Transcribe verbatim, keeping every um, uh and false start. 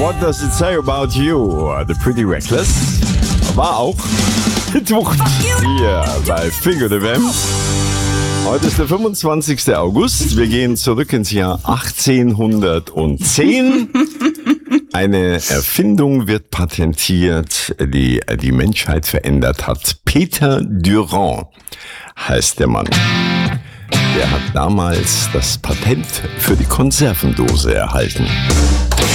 What Does It Say About You? The Pretty Reckless war auch Hitwucht hier bei Finger de Wem. Heute ist der fünfundzwanzigster August. Wir gehen zurück ins Jahr achtzehnhundertzehn. Eine Erfindung wird patentiert, die die Menschheit verändert hat. Peter Durand heißt der Mann. Der hat damals das Patent für die Konservendose erhalten.